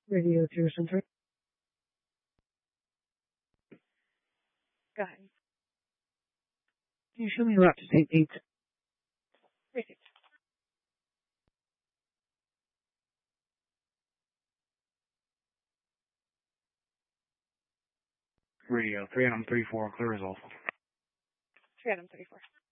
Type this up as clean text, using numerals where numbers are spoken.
Radio 203. Go ahead. Can you show me route to St. Pete? Received. Radio 3 Adam 34, clear result. 3 Adam 34.